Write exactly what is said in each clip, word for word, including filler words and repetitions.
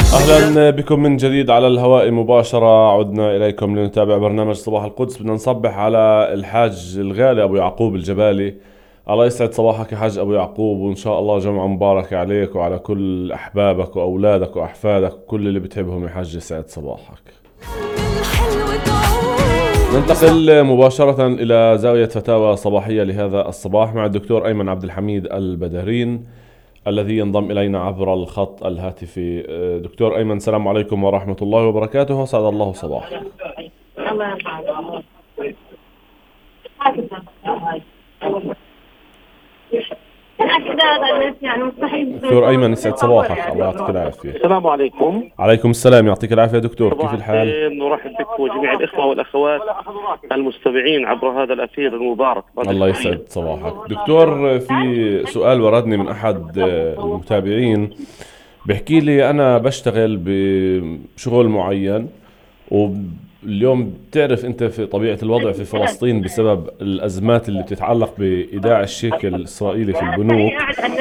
أهلا بكم من جديد على الهواء مباشرة. عدنا إليكم لنتابع برنامج صباح القدس. بدنا نصبح على الحاج الغالي أبو يعقوب الجبالي. الله يسعد صباحك يا حاج أبو يعقوب، وإن شاء الله جمعة مباركة عليك وعلى كل أحبابك وأولادك وأحفادك وكل اللي بتحبهم. يا حاج يسعد صباحك. ننتقل مباشرة إلى زاوية فتاوى صباحية لهذا الصباح مع الدكتور أيمن عبد الحميد البدرين الذي ينضم إلينا عبر الخط الهاتفي. دكتور أيمن، السلام عليكم ورحمة الله وبركاته، سعد الله صباحك. دكتور أيمن يسعد صباحك، الله يعطيك العافية. السلام عليكم. عليكم السلام، يعطيك العافية دكتور، كيف الحال؟ نرحب بك وجميع الإخوة والأخوات المستمعين عبر هذا الأثير المبارك. الله يسعد صباحك دكتور. في سؤال وردني من أحد المتابعين، بحكي لي أنا بشتغل بشغل معين، واليوم بتعرف أنت في طبيعة الوضع في فلسطين بسبب الأزمات اللي بتتعلق بإيداع الشيك الإسرائيلي في البنوك،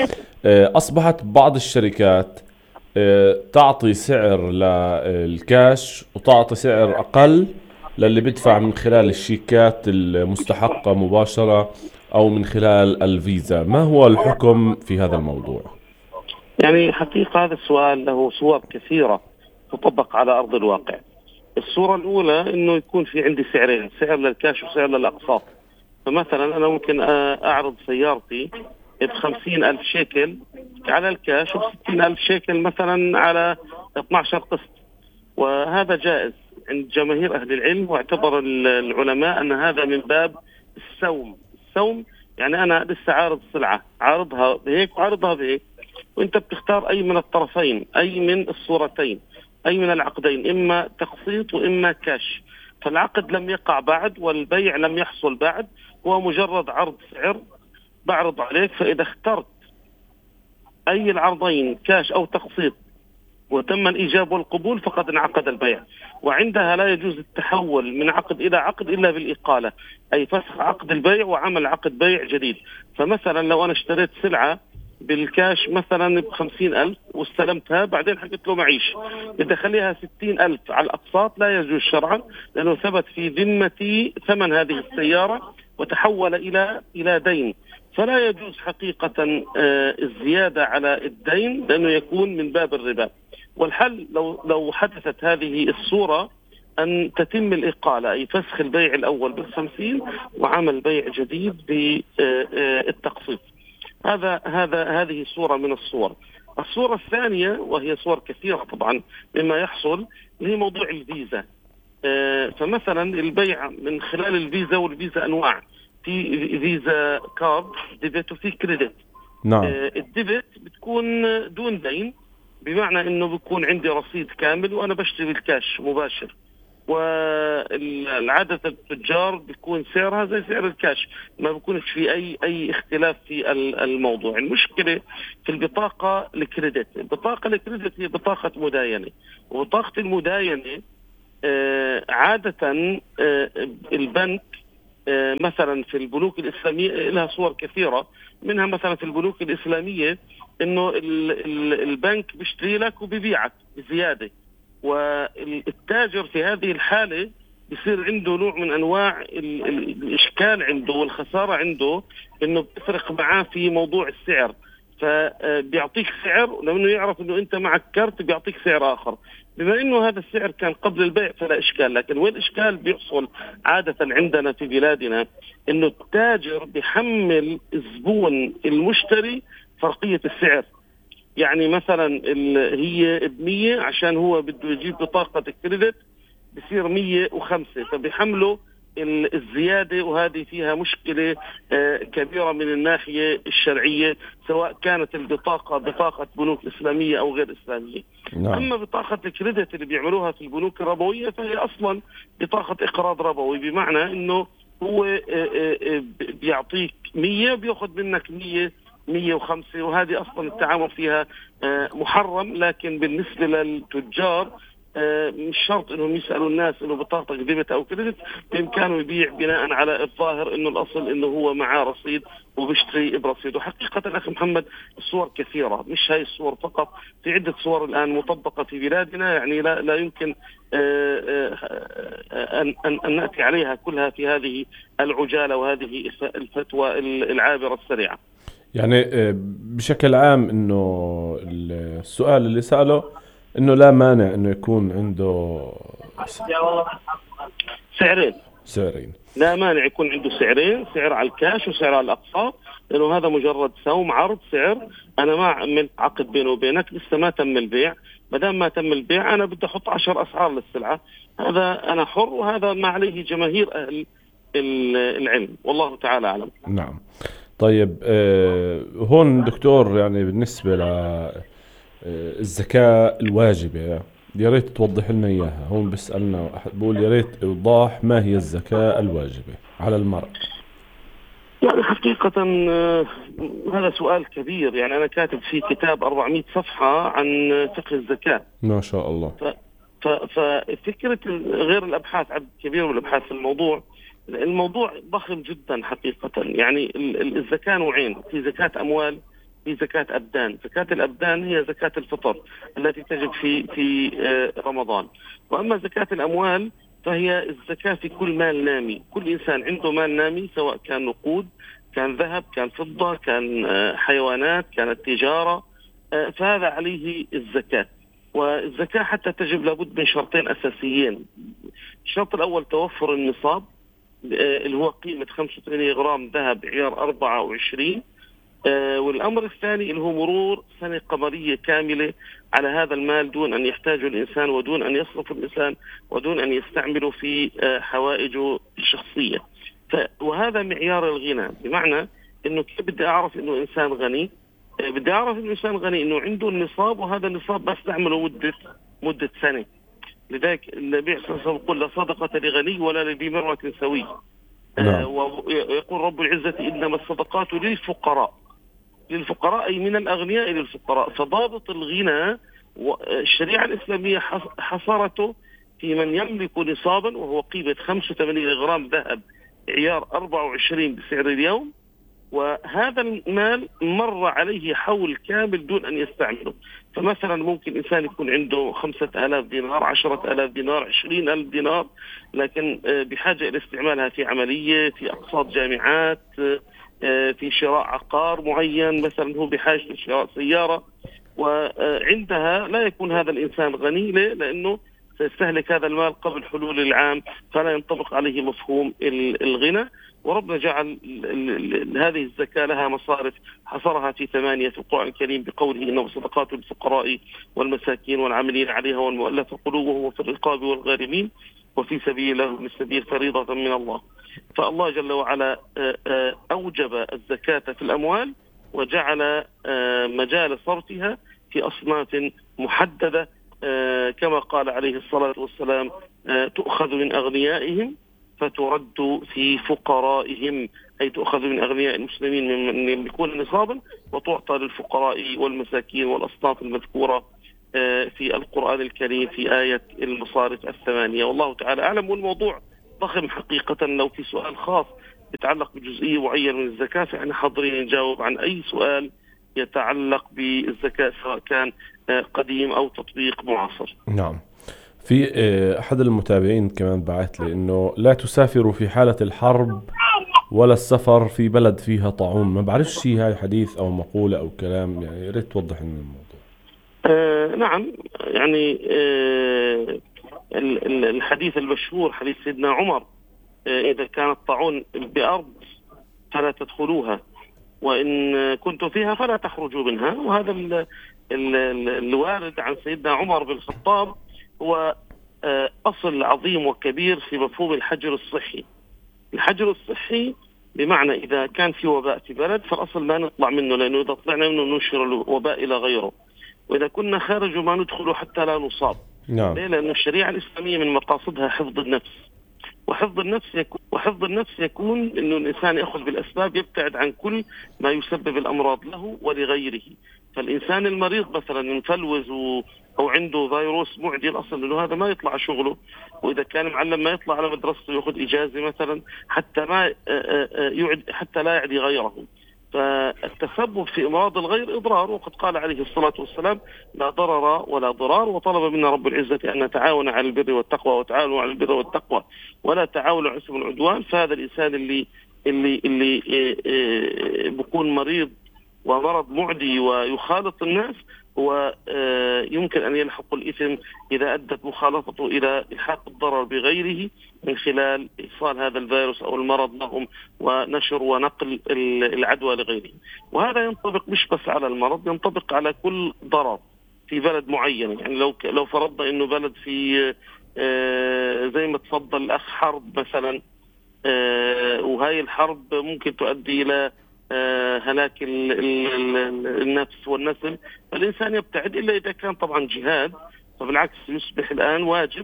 أصبحت بعض الشركات تعطي سعر للكاش وتعطي سعر أقل للي بدفع من خلال الشيكات المستحقة مباشرة أو من خلال الفيزا. ما هو الحكم في هذا الموضوع؟ يعني حقيقة هذا السؤال له صور كثيرة تطبق على أرض الواقع. الصورة الأولى إنه يكون في عندي سعرين، سعر للكاش وسعر للأقساط. فمثلا أنا ممكن أعرض سيارتي بخمسين ألف شيكل على الكاش وبستين ألف شيكل مثلا على اثنا عشر قسط، وهذا جائز عند جماهير أهل العلم، واعتبر العلماء أن هذا من باب السوم. السوم يعني أنا لسه عارض سلعة، عارضها بهيك وعارضها بهيك، وانت بتختار أي من الطرفين، أي من الصورتين، أي من العقدين، إما تقسيط وإما كاش. فالعقد لم يقع بعد والبيع لم يحصل بعد، هو مجرد عرض سعر بعرض عليك. فإذا اخترت أي العرضين كاش أو تقسيط وتم الإيجاب والقبول فقد انعقد البيع، وعندها لا يجوز التحول من عقد إلى عقد إلا بالإقالة، أي فسخ عقد البيع وعمل عقد بيع جديد. فمثلا لو أنا اشتريت سلعة بالكاش مثلا بخمسين ألف واستلمتها، بعدين حكيت له معيش بدي أخليها ستين ألف على الأقساط، لا يجوز شرعا، لأنه ثبت في ذمتي ثمن هذه السيارة وتحول إلى إلى دين، فلا يجوز حقيقة الزيادة على الدين لأنه يكون من باب الربا. والحل لو لو حدثت هذه الصورة أن تتم الإقالة، أي فسخ البيع الأول بالخمسين وعمل بيع جديد بالتقسيط. هذا هذا هذه صورة من الصور. الصورة الثانية وهي صور كثيرة طبعا مما يحصل، اللي هي موضوع الفيزا. فمثلا البيع من خلال الفيزا، والفيزا أنواع، في فيزا كارد ديبت وفي كريدت. نعم. الديبت بتكون دون دين، بمعنى انه بيكون عندي رصيد كامل وانا بشتري بالكاش مباشر، والعادة التجار بيكون سعرها زي سعر الكاش، ما بيكونش في اي اي اختلاف في الموضوع. المشكلة في البطاقة الكريدت. البطاقة الكريدت هي بطاقة مداينة، وبطاقة المداينة عادة البنك مثلا في البنوك الإسلامية لها صور كثيرة، منها مثلا في البنوك الإسلامية إنه البنك بيشتري لك وبيبيعك بزيادة، والتاجر في هذه الحالة بيصير عنده نوع من أنواع الإشكال عنده والخسارة عنده، إنه بتفرق معاه في موضوع السعر، فبيعطيك سعر لأنه يعرف إنه أنت معك كارت بيعطيك سعر آخر. بما إنه هذا السعر كان قبل البيع فلا إشكال، لكن وين الإشكال بيحصل عادة عندنا في بلادنا؟ إنه التاجر بيحمل الزبون المشتري فرقية السعر. يعني مثلا هي بمية، عشان هو بده يجيب بطاقة كريدت بصير مية وخمسة، فبيحملوا الزيادة، وهذه فيها مشكلة كبيرة من الناحية الشرعية، سواء كانت البطاقة بطاقة بنوك إسلامية أو غير إسلامية. نعم. أما بطاقة الكريدت اللي بيعملوها في البنوك الربوية فهي أصلا بطاقة إقراض ربوي، بمعنى إنه هو بيعطيك مية بيأخذ منك مية مية وخمسة، وهذه أصلا التعامل فيها محرم. لكن بالنسبة للتجار آه، مش شرط انهم يسالوا الناس انه بطاقتك ديبت او كريدت، بامكانه يبيع بناء على الظاهر انه الاصل انه هو معاه رصيد وبيشتري برصيد. وحقيقه اخي محمد الصور كثيره، مش هاي الصور فقط، في عده صور الان مطبقه في بلادنا، يعني لا لا يمكن آه، آه، ان ان أن ناتي عليها كلها في هذه العجاله وهذه الفتوى العابره السريعه. يعني آه، بشكل عام انه السؤال اللي سأله انه لا مانع انه يكون عنده س- سعرين، سعرين. لا مانع يكون عنده سعرين، سعر على الكاش وسعر على الأقساط، لأنه هذا مجرد سوم عرض سعر. أنا ما عملت عقد بيني وبينك، لسه ما تم البيع. ما دام ما تم البيع أنا بدي أحط عشر أسعار للسلعة، هذا أنا حر، وهذا ما عليه جماهير أهل ال- العلم، والله تعالى أعلم. نعم. طيب آه، هون دكتور، يعني بالنسبة للزكاة الواجبة، يا ريت توضح لنا إياها. هون بسألنا أحد بقول يا ريت إيضاح ما هي الزكاة الواجبة على المرء. يعني حقيقة آه، هذا سؤال كبير. يعني أنا كاتب في كتاب أربعمائة صفحة عن فقه الزكاة. ما شاء الله. ف ف- ففكرة غير الأبحاث، عدد كبير من الأبحاث في الموضوع، الموضوع ضخم جدا حقيقة. يعني ال- ال- الزكاة نوعين، في زكاة أموال، في زكاة أبدان. زكاة الأبدان هي زكاة الفطر التي تجب في في آه، رمضان. وأما زكاة الأموال فهي الزكاة في كل مال نامي. كل إنسان عنده مال نامي، سواء كان نقود، كان ذهب، كان فضة، كان آه، حيوانات، كانت تجارة، آه، فهذا عليه الزكاة. والزكاة حتى تجب لابد من شرطين أساسيين. الشرط الأول توفر النصاب، آه، اللي هو قيمة خمسة وثمانين غرام ذهب عيار أربعة وعشرين. آه، والأمر الثاني اللي هو مرور سنة قمرية كاملة على هذا المال دون أن يحتاجه الإنسان، ودون أن يصرف الإنسان، ودون أن يستعمله في آه، حوائجه الشخصية. ف- وهذا معيار الغنى، بمعنى أنه كيف بدي أعرف أنه إنسان غني؟ آه، بدي أعرف أنه إنسان غني أنه عنده النصاب، وهذا النصاب بستعمله مدة مدة سنة. لذلك النبي صلى الله عليه وسلم يقول: لا صدقة لغني ولا لذي مرة سوي. آه، نعم. ويقول رب العزة: إنما الصدقات للفقراء. للفقراء أي من الأغنياء للفقراء. فضابط الغنى الشريعة الإسلامية حصرته في من يملك نصابا، وهو قيمة خمسة وثمانين غرام ذهب عيار أربعة وعشرين بسعر اليوم، وهذا المال مر عليه حول كامل دون أن يستعمله. فمثلا ممكن إنسان يكون عنده خمسة آلاف دينار، عشرة آلاف دينار، عشرين ألف دينار، لكن بحاجة إلى استعمالها في عملية، في أقساط جامعات، في شراء عقار معين، مثلا هو بحاجة لشراء سيارة، وعندها لا يكون هذا الإنسان غني. ليه؟ لأنه سيستهلك هذا المال قبل حلول العام، فلا ينطبق عليه مفهوم الغنى. وربنا جعل هذه الزكاة لها مصارف، حصرها في ثمانية في القرآن الكريم بقوله: إنما الصدقات للفقراء والمساكين والعاملين عليها والمؤلفة قلوبهم وفي الرقاب والغارمين وفي سبيل الله، السبيل فريضة من الله. فالله جل وعلا أوجب الزكاة في الأموال، وجعل مجال صرفها في أصناف محددة، كما قال عليه الصلاة والسلام: تؤخذ من أغنيائهم فترد في فقرائهم، أي تؤخذ من أغنياء المسلمين من يملكون نصابا، وتعطى للفقراء والمساكين والأصناف المذكورة في القرآن الكريم في آية المصارف الثمانية. والله تعالى أعلم. والموضوع ضخم حقيقة. لو في سؤال خاص يتعلق بجزئية معينة من الزكاة فإحنا حاضرين نجاوب عن أي سؤال يتعلق بالزكاة، سواء كان قديم أو تطبيق معاصر. نعم. في آه، أحد المتابعين كمان بعث لي إنه لا تسافروا في حالة الحرب ولا السفر في بلد فيها طاعون. ما بعرفش شيء هاي حديث أو مقولة أو كلام، يعني يا ريت توضح لنا الموضوع. آه نعم. يعني آه الحديث المشهور حديث سيدنا عمر: آه إذا كان الطاعون بأرض فلا تدخلوها، وإن كنتم فيها فلا تخرجوا منها. وهذا ال ال الوارد عن سيدنا عمر بن الخطاب هو آه أصل عظيم وكبير في مفهوم الحجر الصحي. الحجر الصحي بمعنى إذا كان في وباء في بلد فالأصل ما نطلع منه، لأنه إذا طلعنا منه ننشر الوباء إلى غيره، وإذا كنا خارج ما ندخله حتى لا نصاب. نعم. ليه؟ لأن الشريعة الإسلامية من مقاصدها حفظ النفس، وحفظ النفس يكون وحفظ النفس يكون إنه الإنسان يأخذ بالأسباب، يبتعد عن كل ما يسبب الأمراض له ولغيره. فالإنسان المريض مثلا مفلوز و أو عنده فيروس معدي الأصل إنه هذا ما يطلع شغله، وإذا كان معلم ما يطلع على مدرسته يأخذ إجازة مثلا حتى ما يعد حتى لا يعدي غيره. فالتسبب في إمراض الغير إضرار، وقد قال عليه الصلاة والسلام لا ضرر ولا ضرار، وطلب منا رب العزة أن نتعاون على البر والتقوى وتعاونوا على البر والتقوى ولا تعاونوا على الإثم والعدوان. فهذا الإنسان اللي اللي اللي بيكون مريض ومرض معدي ويخالط الناس هو يمكن أن يلحق الإثم إذا أدت مخالطته إلى إلحاق الضرر بغيره من خلال إيصال هذا الفيروس أو المرض لهم ونشر ونقل العدوى لغيره. وهذا ينطبق مش بس على المرض، ينطبق على كل ضرر في بلد معين. يعني لو لو فرضنا إنه بلد في زي ما تفضل الأخ حرب مثلا، وهاي الحرب ممكن تؤدي إلى هلاك النفس والنسل، فالإنسان يبتعد إلا إذا كان طبعا جهاد. فبالعكس يصبح الآن واجب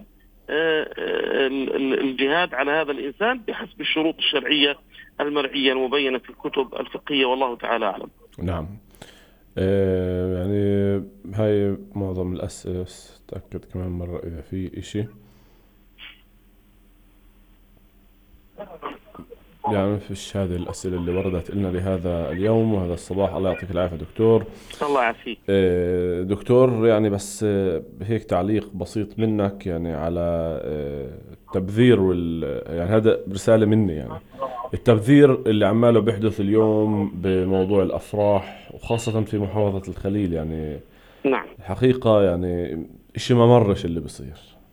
الجهاد على هذا الإنسان بحسب الشروط الشرعية المرعية المبينة في الكتب الفقهية، والله تعالى أعلم. نعم. آه يعني هاي معظم الأسئلة، بس تأكد كمان مرة إذا في إشي. يعني فيش هذه الأسئلة اللي وردت لنا لهذا اليوم وهذا الصباح. الله يعطيك العافية دكتور. الله يعافيك. آه دكتور، يعني بس آه هيك تعليق بسيط منك يعني على آه التبذير وال يعني هذا رسالة مني، يعني التبذير اللي عماله بيحدث اليوم بموضوع الأفراح وخاصة في محافظة الخليل. يعني نعم الحقيقة يعني إشي ما مرش اللي بصير.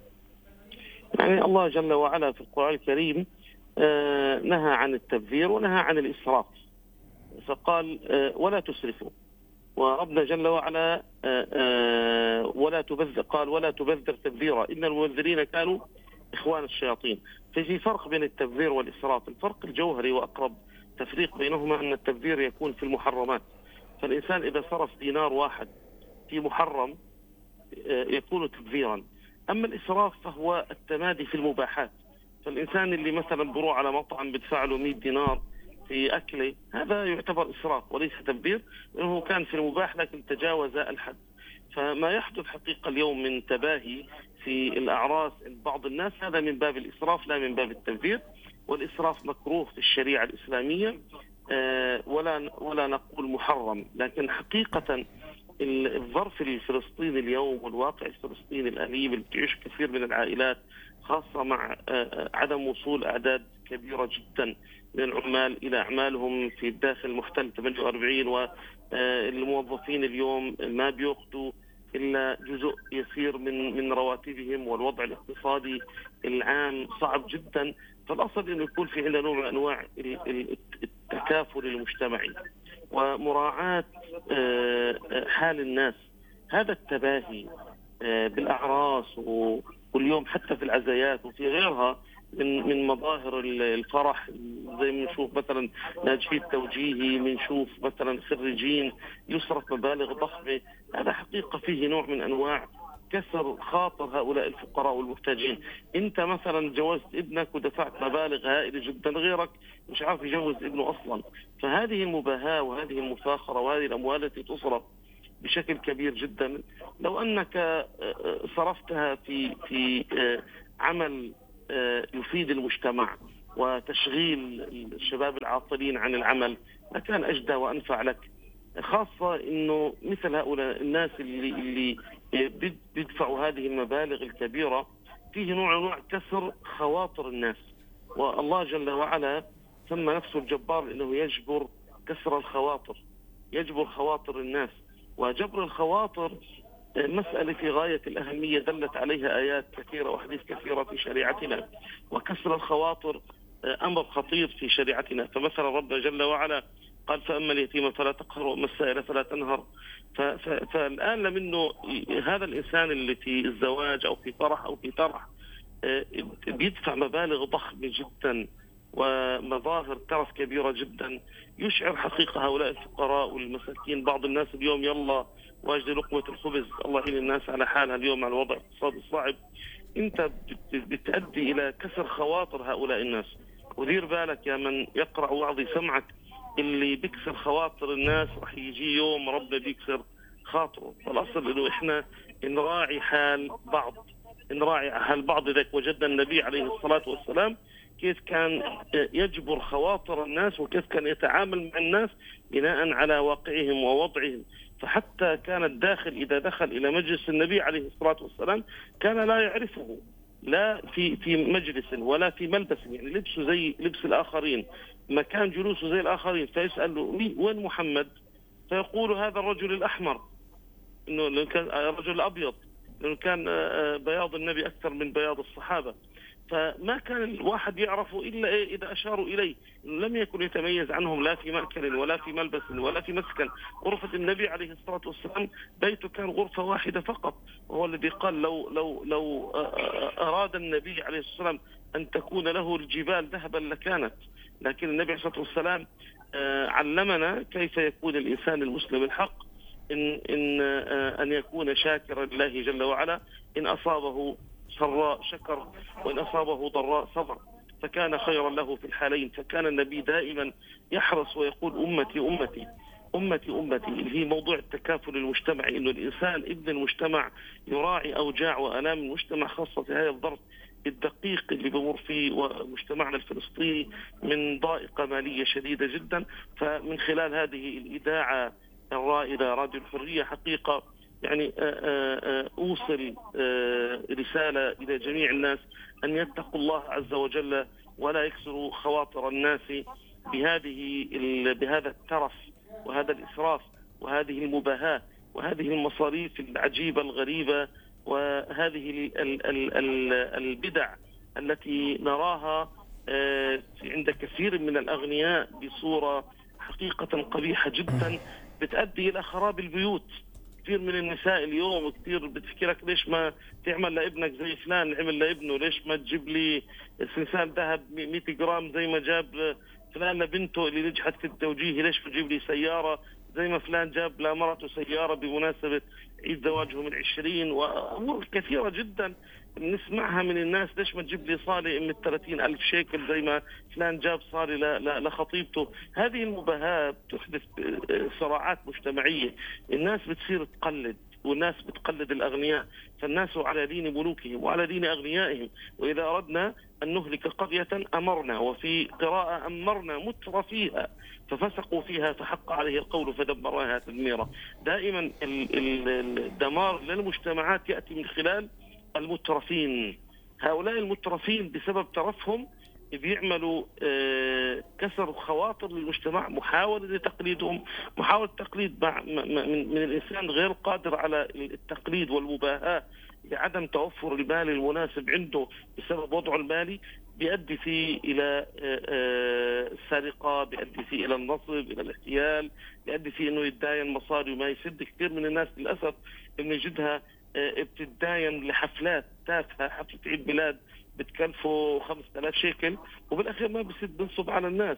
يعني الله جل وعلا في القرآن الكريم آه نهى عن التبذير ونهى عن الإسراف، فقال آه ولا تسرفوا. وربنا جل وعلا آه آه ولا تبذر، قال ولا تبذر تبذيرا إن المبذرين كانوا إخوان الشياطين. ففي فرق بين التبذير والإسراف. الفرق الجوهري وأقرب تفريق بينهما أن التبذير يكون في المحرمات، فالإنسان إذا صرف دينار واحد في محرم آه يكون تبذيرا. أما الإسراف فهو التمادي في المباحات، فالإنسان اللي مثلا بروح على مطعم بدفع له مئة دينار في أكله، هذا يعتبر إسراف وليس تبذير، لأنه كان في المباح لكن تجاوز الحد. فما يحدث حقيقة اليوم من تباهي في الأعراس عند بعض الناس هذا من باب الإسراف لا من باب التبذير. والإسراف مكروه في الشريعة الإسلامية ولا ولا نقول محرم، لكن حقيقة الظرف الفلسطيني اليوم والواقع الفلسطيني الأليم اللي بتعيش كثير من العائلات، خاصة مع عدم وصول أعداد كبيرة جدا من العمال إلى أعمالهم في الداخل المحتل ثمانية وأربعين، والموظفين اليوم ما بيأخذوا إلا جزء يسير من من رواتبهم، والوضع الاقتصادي العام صعب جدا. فالأصل إنه يكون في عندنا نوع من أنواع التكافل المجتمعي ومراعاة حال الناس. هذا التباهي بالأعراس واليوم حتى في العزايات وفي غيرها من من مظاهر الفرح، زي ما نشوف مثلا ناجحي التوجيهي، بنشوف مثلا خريجين يصرف مبالغ ضخمة، هذا حقيقة فيه نوع من أنواع كسر خاطر هؤلاء الفقراء والمحتاجين. انت مثلا جوزت ابنك ودفعت مبالغ هائلة جدا، غيرك مش عارف يجوز ابنه اصلا. فهذه المباهاة وهذه المفاخرة وهذه الاموال التي تصرف بشكل كبير جدا، لو انك صرفتها في في عمل يفيد المجتمع وتشغيل الشباب العاطلين عن العمل لكان اجدى وانفع لك. خاصة انه مثل هؤلاء الناس اللي اللي بيدفعوا هذه المبالغ الكبيرة فيه نوع نوع كسر خواطر الناس، والله جل وعلا سمى نفسه الجبار لأنه يجبر كسر الخواطر، يجبر خواطر الناس. وجبر الخواطر مسألة في غاية الأهمية دلت عليها آيات كثيرة وحديث كثيرة في شريعتنا، وكسر الخواطر أمر خطير في شريعتنا. فمثلا ربنا جل وعلا قال فأما اليتيم فلا تقهر وأما السائل فلا تنهر. فالآن لمنه هذا الإنسان اللي في الزواج أو في فرح أو في طرح بيدفع مبالغ ضخمة جدا ومظاهر ترف كبيرة جدا، يشعر حقيقة هؤلاء الفقراء والمساكين. بعض الناس اليوم يلا واجد لقمة الخبز، الله يعين الناس على حالها اليوم على الوضع الاقتصادي الصعب. انت بتؤدي إلى كسر خواطر هؤلاء الناس. ودير بالك يا من يقرأ وعظ سمعك، اللي بيكسر خواطر الناس رح يجي يوم ربنا بيكسر خاطره. فالأصل إنه إحنا نراعي حال بعض، نراعي حال بعض. ذلك وجدنا النبي عليه الصلاة والسلام كيف كان يجبر خواطر الناس وكيف كان يتعامل مع الناس بناء على واقعهم ووضعهم. فحتى كان الداخل إذا دخل إلى مجلس النبي عليه الصلاة والسلام كان لا يعرفه، لا في في مجلس ولا في ملبس، يعني لبسه زي لبس الآخرين، مكان جلوسه زي الآخرين. فيسأل له وين محمد؟ فيقول هذا الرجل الأحمر، إنه كان الرجل الأبيض، لأنه كان بياض النبي أكثر من بياض الصحابة. فما كان الواحد يعرفه إلا إيه إذا أشاروا إليه. لم يكن يتميز عنهم لا في مأكل ولا في ملبس ولا في مسكن. غرفة النبي عليه الصلاة والسلام بيته كان غرفة واحدة فقط، وهو الذي قال لو لو لو أراد النبي عليه الصلاة والسلام أن تكون له الجبال ذهبا لكانت. لكن النبي عليه الصلاة والسلام علمنا كيف يكون الإنسان المسلم الحق، إن إن أن يكون شاكرا لله جل وعلا، إن أصابه سراء شكر وإن أصابه ضراء صبر، فكان خيرا له في الحالين. فكان النبي دائما يحرص ويقول أمتي أمتي أمتي أمتي، اللي هي موضوع التكافل المجتمعي، إنه الإنسان ابن المجتمع يراعي أوجاع وآلام المجتمع، خاصة في هذا الظرف الدقيق اللي بمر فيه ومجتمعنا الفلسطيني من ضائقة مالية شديدة جدا. فمن خلال هذه الإذاعة الرائدة راديو الحرية حقيقة يعني أوصل رسالة إلى جميع الناس أن يتقوا الله عز وجل ولا يكسروا خواطر الناس بهذه بهذا الترف وهذا الإسراف وهذه المباهاة وهذه المصاريف العجيبة الغريبة وهذه البدع التي نراها عند كثير من الأغنياء بصورة حقيقة قبيحة جدا بتؤدي إلى خراب البيوت. كثير من النساء اليوم كثير بتفكرك ليش ما تعمل لابنك زي فلان عمل لابنه، ليش ما تجيب لي سلسال ذهب مئة جرام زي ما جاب فلان لبنته اللي نجحت في التوجيه، ليش بتجيب لي سيارة زي ما فلان جاب لمرته سيارة بمناسبة عيد زواجهم العشرين. وأمور كثيرة جدا نسمعها من الناس، ليش ما تجيب لي صالة من ثلاثين ألف شيكل زي ما فلان جاب صالة لخطيبته. هذه المباهاة تحدث صراعات مجتمعية، الناس بتصير تقلد والناس بتقلد الأغنياء، فالناس على دين ملوكهم وعلى دين أغنيائهم. وإذا أردنا أن نهلك قرية أمرنا، وفي قراءة أمرنا متر فيها ففسقوا فيها فحق عليه القول فدمرناها تدميرا. دائما الدمار للمجتمعات يأتي من خلال المترفين. هؤلاء المترفين بسبب ترفهم بيعملوا كسر خواطر للمجتمع، محاولة لتقليدهم، محاولة تقليد من الإنسان غير قادر على التقليد والمباهاة لعدم توفر المال المناسب عنده بسبب وضعه المالي، بيؤدي فيه إلى السرقة، بيؤدي فيه إلى النصب، إلى الاحتيال، بيؤدي فيه إنه يتداين مصاري وما يسد. كثير من الناس للأسف بنجدها بتتداين لحفلات تافهة، حفلة عيد ميلاد بتكلفه خمسة آلاف شيكل وبالأخير ما بيصير بنصب على الناس.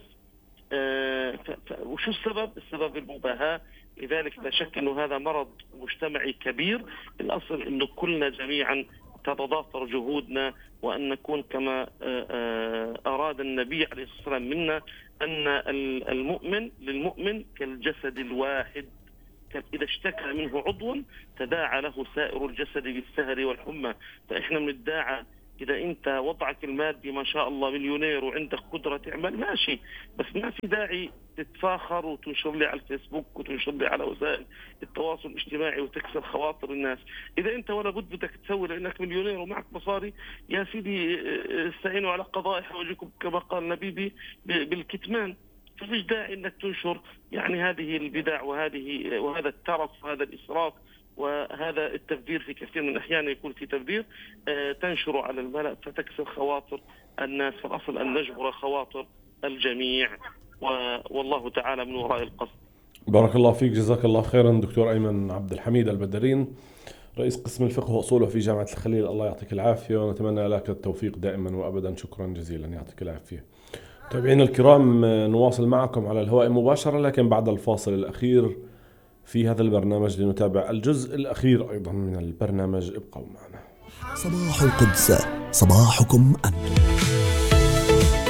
وشو السبب؟ السبب المباهاة. لذلك لا شك أنه هذا مرض مجتمعي كبير. الأصل أنه كلنا جميعا تتضافر جهودنا وأن نكون كما أراد النبي عليه الصلاة والسلام منا، أن المؤمن للمؤمن كالجسد الواحد، إذا اشتكى منه عضو تداعى له سائر الجسد بالسهر والحمى. فإحنا بندعى إذا أنت وضعك المادي ما شاء الله مليونير وعندك قدرة تعمل ماشي، بس ما في داعي تتفاخر وتنشر لي على الفيسبوك وتنشر لي على وسائل التواصل الاجتماعي وتكسر خواطر الناس. إذا أنت ولا بد بدك تسوي لأنك مليونير ومعك مصاري، يا سيدي استعينوا على قضاء حوائجكم كما قال النبي بالكتمان. فمش داعي أنك تنشر يعني هذه البدع وهذه وهذا الترف وهذا الإسراف وهذا التبذير. في كثير من الأحيان يكون في تبذير تنشر على الملأ فتكسر خواطر الناس. فالأصل أن نجبر خواطر الجميع والله تعالى من وراء القصد. بارك الله فيك، جزاك الله خيرا دكتور أيمن عبد الحميد البدرين، رئيس قسم الفقه وأصوله في جامعة الخليل. الله يعطيك العافية ونتمنى لك التوفيق دائما وأبدا. شكرا جزيلا، يعطيك العافية. متابعينا الكرام، نواصل معكم على الهواء مباشرة، لكن بعد الفاصل الأخير في هذا البرنامج لنتابع الجزء الأخير أيضا من البرنامج. ابقوا معنا. صباح القدس، صباحكم أنتم.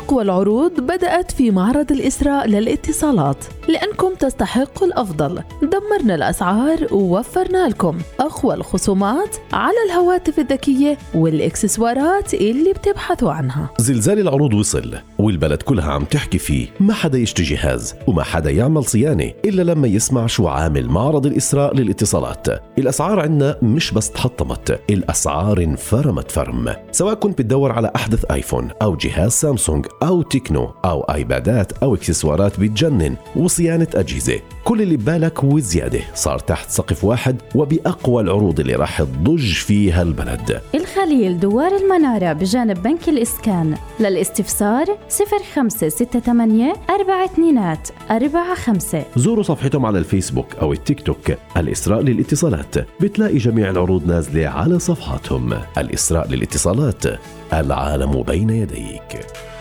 أقوى العروض بدأت في معرض الإسراء للاتصالات، لأنكم تستحقوا الأفضل. دمرنا الأسعار ووفرنا لكم أقوى الخصومات على الهواتف الذكية والإكسسوارات اللي بتبحثوا عنها. زلزال العروض وصل والبلد كلها عم تحكي فيه. ما حدا يشتري جهاز وما حدا يعمل صيانة إلا لما يسمع شو عامل معرض الإسراء للاتصالات. الأسعار عنا مش بس تحطمت، الأسعار انفرمت فرم. سواء كنت بتدور على أحدث آيفون أو جهاز سامسونج أو تكنو أو آيبادات أو إكسسوارات بتجنن وصيانة أجهزة، كل اللي ببالك وزيادة صار تحت سقف واحد وبأقوى العروض اللي راح تضج فيها البلد. الخليل دوار المنارة بجانب بنك الإسكان. للاستفسار صفر خمسة ستة ثمانية أربعة اثنين أربعة خمسة. زوروا صفحتهم على الفيسبوك أو التيك توك الإسراء للاتصالات، بتلاقي جميع العروض نازلة على صفحاتهم. الإسراء للاتصالات، العالم بين يديك.